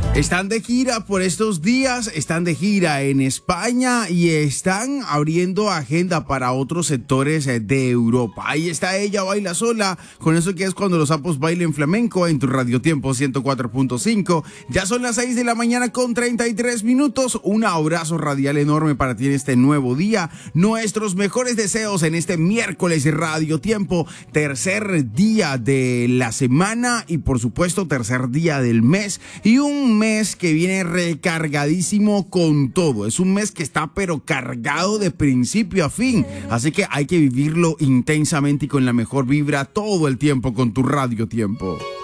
Están de gira por estos días, están de gira en España y están abriendo agenda para otros sectores de Europa. Ahí está ella, Baila Sola, con eso que es cuando los sapos bailen flamenco en tu Radio Tiempo 104.5. Ya son las 6 de la mañana con 33 minutos. Un abrazo radial enorme para ti en este nuevo día. Nuestros mejores deseos en este miércoles Radio Tiempo, tercer día de la semana y por supuesto tercer día del mes, y un mes que viene recargadísimo con todo. Es un mes que está pero cargado de principio a fin, así que hay que vivirlo intensamente y con la mejor vibra todo el tiempo con tu Radio Tiempo.